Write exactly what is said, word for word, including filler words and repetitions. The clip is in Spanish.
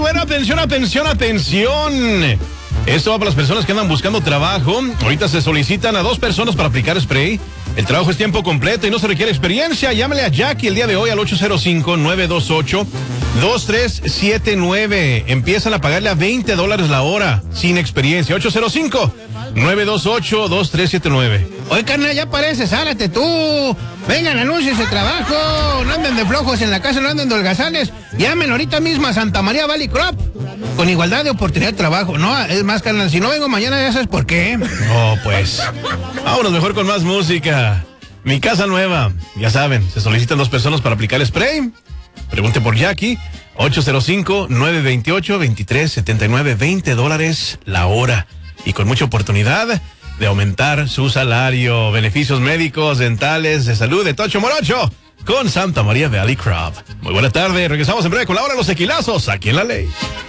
bueno, atención, atención, atención. Esto va para las personas que andan buscando trabajo. Ahorita se solicitan a dos personas para aplicar spray. El trabajo es tiempo completo y no se requiere experiencia. Llámale a Jackie el día de hoy al ocho cero cinco, nueve dos ocho, dos tres siete nueve. Empiezan a pagarle a veinte dólares la hora sin experiencia. ocho cero cinco, nueve dos ocho, dos tres siete nueve. Oye, carnal, ya parece, sálate tú. Vengan, anuncios de trabajo. No anden de flojos en la casa, no anden de holgazanes. Llamen ahorita mismo a Santa María Valley Crop. Con igualdad de oportunidad de trabajo. No, es más, carnal, si no vengo mañana ya sabes por qué. Oh, pues. Vámonos mejor con más música. Mi casa nueva. Ya saben, se solicitan dos personas para aplicar spray. Pregunte por Jackie. ocho cero cinco, nueve dos ocho, dos tres siete nueve. veinte dólares la hora. Y con mucha oportunidad de aumentar su salario. Beneficios médicos, dentales, de salud, de Tocho Morocho. Con Santa María Valley Crop. Muy buena tarde. Regresamos en breve con la hora de los tequilazos aquí en La Ley.